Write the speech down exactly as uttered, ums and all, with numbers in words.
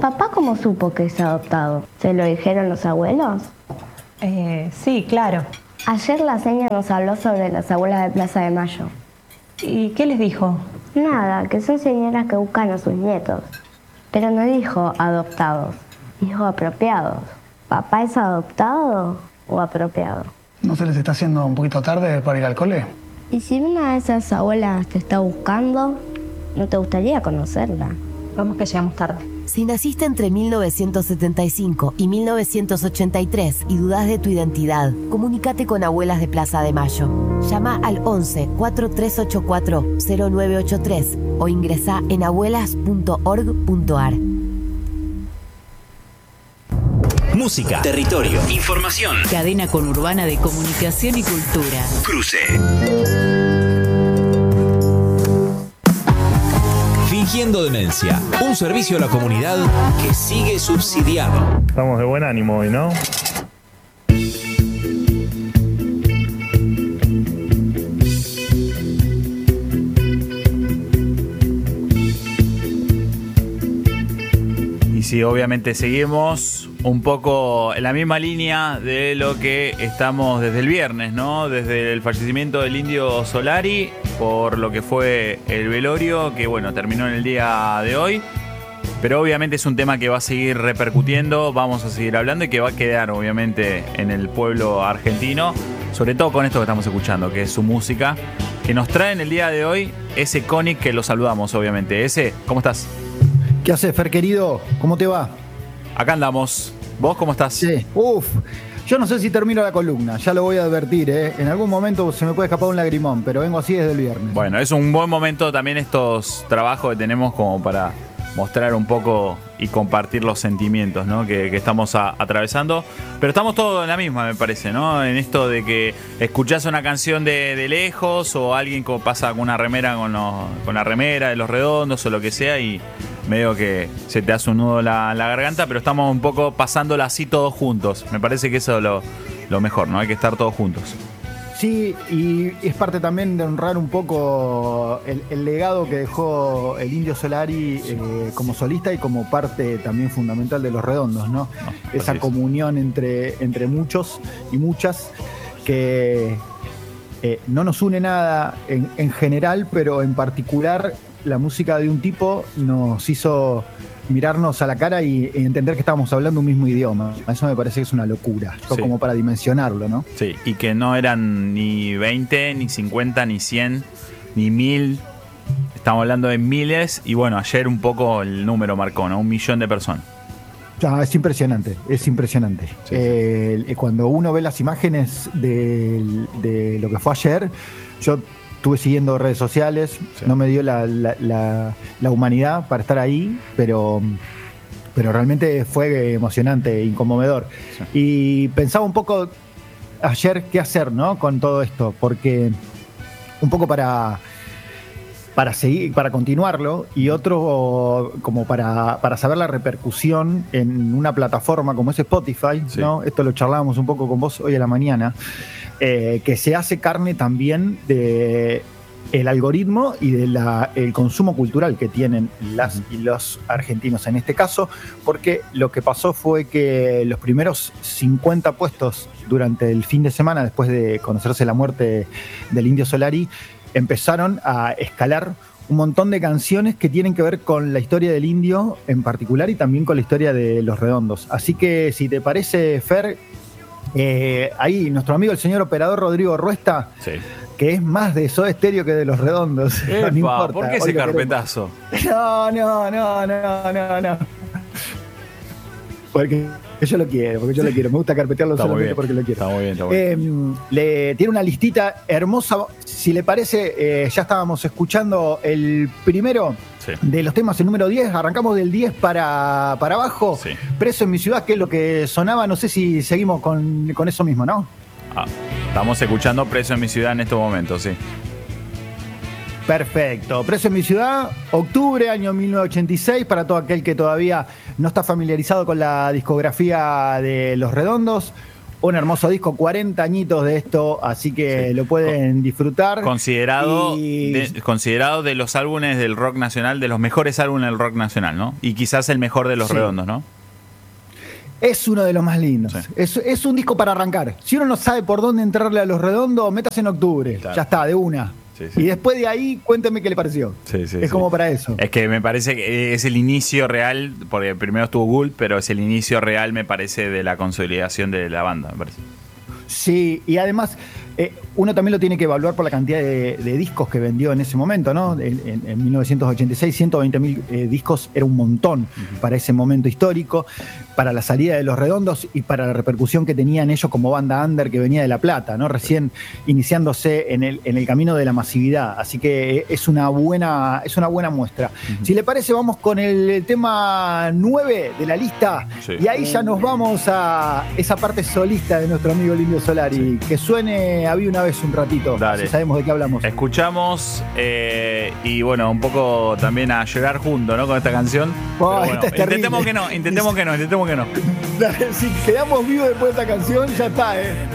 papá cómo supo que es adoptado? ¿Se lo dijeron los abuelos? Eh, sí, claro. Ayer la señora nos habló sobre las abuelas de Plaza de Mayo. ¿Y qué les dijo? Nada, que son señoras que buscan a sus nietos. Pero no dijo adoptados, dijo apropiados. ¿Papá es adoptado o apropiado? ¿No se les está haciendo un poquito tarde para ir al cole? ¿Y si una de esas abuelas te está buscando, no te gustaría conocerla? Vamos que llegamos tarde. Si naciste entre mil novecientos setenta y cinco y mil novecientos ochenta y tres y dudás de tu identidad, comunícate con Abuelas de Plaza de Mayo. Llama al once, cuatro tres ocho cuatro, cero nueve ocho tres o ingresá en abuelas punto org punto ar. Música, territorio, información. Cadena conurbana de comunicación y cultura. Cruce. Fingiendo demencia, un servicio a la comunidad que sigue subsidiado. Estamos de buen ánimo hoy, ¿no? Y sí, obviamente seguimos un poco en la misma línea de lo que estamos desde el viernes, ¿no? Desde el fallecimiento del Indio Solari, por lo que fue el velorio, que bueno, terminó en el día de hoy. Pero obviamente es un tema que va a seguir repercutiendo, vamos a seguir hablando y que va a quedar obviamente en el pueblo argentino, sobre todo con esto que estamos escuchando, que es su música, que nos trae en el día de hoy ese Conic, que lo saludamos obviamente. Ese, ¿cómo estás? ¿Qué haces, Fer querido? ¿Cómo te va? Acá andamos. ¿Vos cómo estás? Sí. Uf, yo no sé si termino la columna, ya lo voy a advertir, ¿eh? En algún momento se me puede escapar un lagrimón, pero vengo así desde el viernes. Bueno, es un buen momento también estos trabajos que tenemos como para mostrar un poco y compartir los sentimientos, ¿no? que, que estamos a, atravesando. Pero estamos todos en la misma, me parece, ¿no? En esto de que escuchás una canción de, de lejos o alguien que pasa con una remera con, los, con la remera de Los Redondos o lo que sea y medio que se te hace un nudo la, la garganta, pero estamos un poco pasándola así todos juntos. Me parece que eso es lo, lo mejor, ¿no? Hay que estar todos juntos. Sí, y es parte también de honrar un poco el, el legado que dejó el Indio Solari eh, como solista y como parte también fundamental de Los Redondos, ¿no? no Esa es. comunión entre, entre muchos y muchas que eh, no nos une nada en, en general, pero en particular la música de un tipo nos hizo mirarnos a la cara y, y entender que estábamos hablando un mismo idioma. Eso me parece que es una locura, sí. Como para dimensionarlo, ¿no? Sí, y que no eran ni veinte, ni cincuenta, ni cien, ni mil. Estamos hablando de miles y bueno, ayer un poco el número marcó, ¿no? Un millón de personas. Ah, es impresionante, es impresionante. Sí, eh, sí. Cuando uno ve las imágenes de, de lo que fue ayer, yo estuve siguiendo redes sociales, sí. no me dio la, la, la, la humanidad para estar ahí, pero, pero realmente fue emocionante e conmovedor. Sí. Y pensaba un poco ayer qué hacer, ¿no? Con todo esto, porque un poco para, para seguir, para continuarlo, y otro como para, para saber la repercusión en una plataforma como es Spotify, sí. ¿no? Esto lo charlábamos un poco con vos hoy a la mañana. Eh, que se hace carne también de el algoritmo y del de consumo cultural que tienen las y los argentinos en este caso, porque lo que pasó fue que los primeros cincuenta puestos durante el fin de semana, después de conocerse la muerte del Indio Solari, empezaron a escalar un montón de canciones que tienen que ver con la historia del Indio en particular y también con la historia de Los Redondos. Así que si te parece, Fer, Eh, ahí nuestro amigo el señor operador Rodrigo Ruesta, sí. que es más de Soda Stereo que de Los Redondos. Epa, no importa. ¿Por qué ese carpetazo? No, no, no, no, no, no. Porque yo lo quiero, porque yo lo quiero. Me gusta carpetearlo está solamente porque lo quiero. Está muy bien, está muy bien. Eh, le tiene una listita hermosa. Si le parece, eh, ya estábamos escuchando el primero sí. de los temas, el número diez. Arrancamos del diez para, para abajo. Sí. Preso en mi ciudad, que es lo que sonaba. No sé si seguimos con, con eso mismo, ¿no? Ah, estamos escuchando Preso en mi ciudad en estos momentos, sí. Perfecto. Preso en mi ciudad, octubre, año mil novecientos ochenta y seis, para todo aquel que todavía no está familiarizado con la discografía de Los Redondos. Un hermoso disco, cuarenta añitos de esto, así que sí. lo pueden disfrutar. Considerado, y... de, considerado de los álbumes del rock nacional, de los mejores álbumes del rock nacional, ¿no? Y quizás el mejor de Los sí. Redondos, ¿no? Es uno de los más lindos. Sí. Es, es un disco para arrancar. Si uno no sabe por dónde entrarle a Los Redondos, métase en octubre. Claro. Ya está, de una. Sí, sí. Y después de ahí, cuénteme qué le pareció. Sí, sí, es sí. como para eso. Es que me parece que es el inicio real, porque primero estuvo Gulp, pero es el inicio real, me parece, de la consolidación de la banda, me parece. Sí, y además eh, uno también lo tiene que evaluar por la cantidad de, de discos que vendió en ese momento, ¿no? En, en, en mil novecientos ochenta y seis, ciento veinte mil eh, discos era un montón uh-huh. para ese momento histórico, para la salida de Los Redondos y para la repercusión que tenían ellos como banda under que venía de La Plata, ¿no? Recién iniciándose en el, en el camino de la masividad. Así que es una buena, es una buena muestra. Uh-huh. Si le parece, vamos con el tema nueve de la lista sí. y ahí ya nos vamos a esa parte solista de nuestro amigo Indio Solari. Sí. Que suene Había una vez un ratito, Dale. Así sabemos de qué hablamos. Escuchamos eh, y bueno, un poco también a llorar juntos, ¿no? Con esta canción. Oh, bueno, esta es intentemos que no, intentemos que no, intentemos que no. Si quedamos vivos después de esta canción, ya está, ¿eh?